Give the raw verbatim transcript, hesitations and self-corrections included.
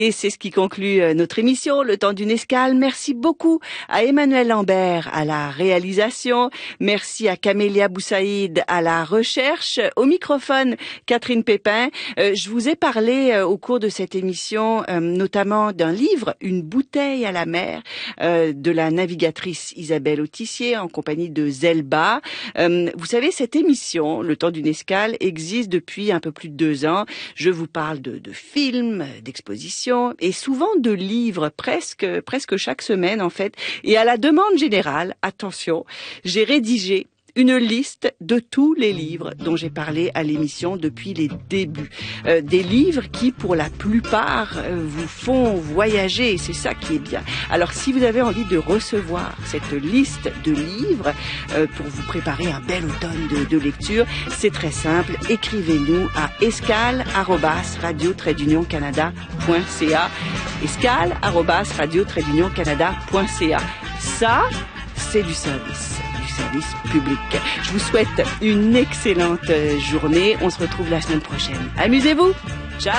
Et c'est ce qui conclut notre émission, Le Temps d'une Escale. Merci beaucoup à Emmanuel Lambert à la réalisation. Merci à Camélia Boussaïd à la recherche. Au microphone, Catherine Pépin. Euh, je vous ai parlé euh, au cours de cette émission euh, notamment d'un livre, Une bouteille à la mer, euh, de la navigatrice Isabelle Autissier en compagnie de Zelba. Euh, vous savez, cette émission, Le Temps d'une Escale, existe depuis un peu plus de deux ans. Je vous parle de, de films, d'expositions, et souvent de livres, presque presque chaque semaine en fait. Et à la demande générale, attention, j'ai rédigé une liste de tous les livres dont j'ai parlé à l'émission depuis les débuts. Euh, des livres qui, pour la plupart, euh, vous font voyager, et c'est ça qui est bien. Alors, si vous avez envie de recevoir cette liste de livres euh, pour vous préparer un bel automne de, de lecture, c'est très simple. Écrivez-nous à escale arobase radio trait d'union canada point c a escale arobase radio trait d'union canada point c a. Ça, c'est du service. service public. Je vous souhaite une excellente journée. On se retrouve la semaine prochaine. Amusez-vous. Ciao.